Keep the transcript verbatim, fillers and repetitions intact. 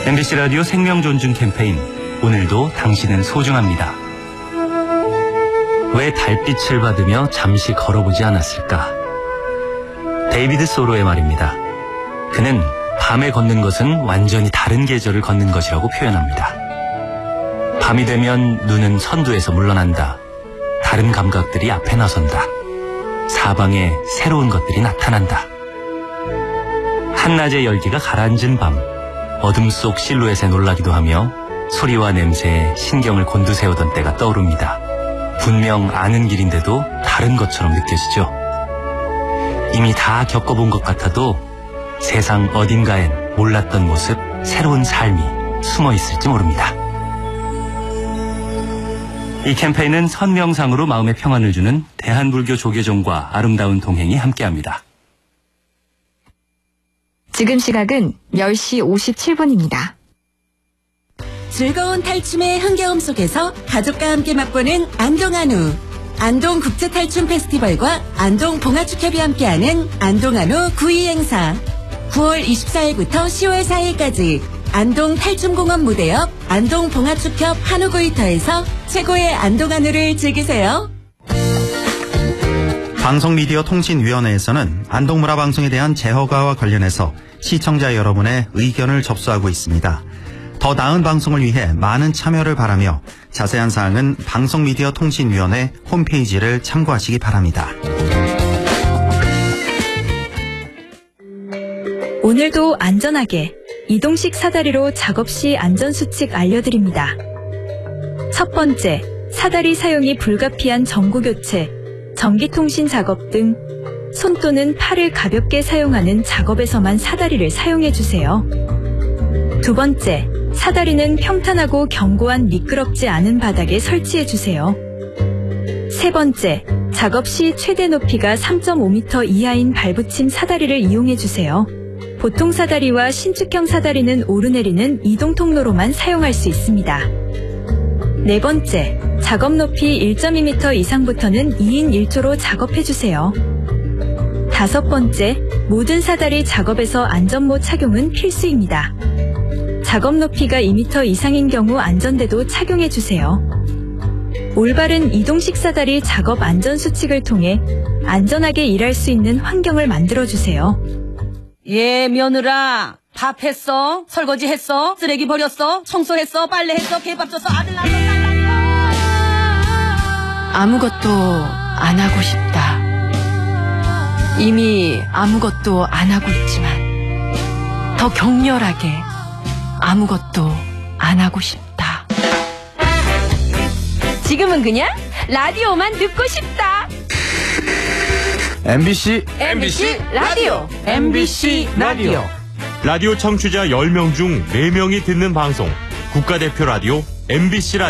엠비씨 라디오 생명존중 캠페인, 오늘도 당신은 소중합니다. 왜 달빛을 받으며 잠시 걸어보지 않았을까? 데이비드 소로의 말입니다. 그는 밤에 걷는 것은 완전히 다른 계절을 걷는 것이라고 표현합니다. 밤이 되면 눈은 선두에서 물러난다. 다른 감각들이 앞에 나선다. 사방에 새로운 것들이 나타난다. 한낮의 열기가 가라앉은 밤, 어둠 속 실루엣에 놀라기도 하며 소리와 냄새에 신경을 곤두세우던 때가 떠오릅니다. 분명 아는 길인데도 다른 것처럼 느껴지죠. 이미 다 겪어본 것 같아도 세상 어딘가엔 몰랐던 모습, 새로운 삶이 숨어 있을지 모릅니다. 이 캠페인은 선명상으로 마음의 평안을 주는 대한불교 조계종과 아름다운 동행이 함께합니다. 지금 시각은 열 시 오십칠 분입니다. 즐거운 탈춤의 흥겨움 속에서 가족과 함께 맛보는 안동한우. 안동 국제탈춤 페스티벌과 안동 봉화축협이 함께하는 안동한우 구이 행사. 구월 이십사일부터 시월 사일까지 안동 탈춤공원 무대 옆 안동 봉화축협 한우구이터에서 최고의 안동한우를 즐기세요. 방송미디어통신위원회에서는 안동문화방송에 대한 재허가와 관련해서 시청자 여러분의 의견을 접수하고 있습니다. 더 나은 방송을 위해 많은 참여를 바라며 자세한 사항은 방송미디어통신위원회 홈페이지를 참고하시기 바랍니다. 오늘도 안전하게 이동식 사다리로 작업 시 안전수칙 알려드립니다. 첫 번째, 사다리 사용이 불가피한 전구교체, 전기통신 작업 등 손 또는 팔을 가볍게 사용하는 작업에서만 사다리를 사용해주세요. 두 번째, 사다리는 평탄하고 견고한 미끄럽지 않은 바닥에 설치해주세요. 세 번째, 작업 시 최대 높이가 삼 점 오 미터 이하인 발붙임 사다리를 이용해주세요. 보통 사다리와 신축형 사다리는 오르내리는 이동 통로로만 사용할 수 있습니다. 네 번째, 작업 높이 일 점 이 미터 이상부터는 이인 일 조로 작업해주세요. 다섯 번째, 모든 사다리 작업에서 안전모 착용은 필수입니다. 작업 높이가 이 미터 이상인 경우 안전대도 착용해주세요. 올바른 이동식 사다리 작업 안전수칙을 통해 안전하게 일할 수 있는 환경을 만들어주세요. 예, 며느라. 밥 했어? 설거지 했어? 쓰레기 버렸어? 청소했어? 빨래했어? 개밥 줬어? 아들 낳았어? 딸 낳았어? 아무것도 안 하고 싶다. 이미 아무것도 안 하고 있지만 더 격렬하게 아무것도 안 하고 싶다. 지금은 그냥 라디오만 듣고 싶다. 엠비씨 엠비씨 라디오. 엠비씨 라디오. 라디오 청취자 열 명 중 네 명이 듣는 방송, 국가대표 라디오 엠비씨 라디오.